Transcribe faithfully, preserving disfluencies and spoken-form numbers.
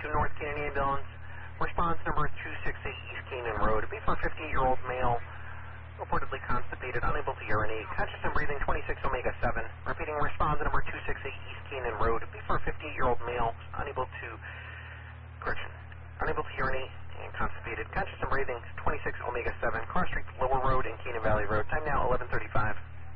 to North Canaan Ambulance. Response number two six eight East Canaan Road. B for fifty-eight-year-old male, reportedly constipated, unable to urinate, conscious and breathing, twenty-six omega seven. Repeating, response number two six eight East Canaan Road. B for fifty-eight-year-old male, unable to, correction, unable to urinate and constipated, conscious and breathing, twenty-six omega seven. Cross Street, Lower Road and Canaan Valley Road. Time now eleven thirty-five.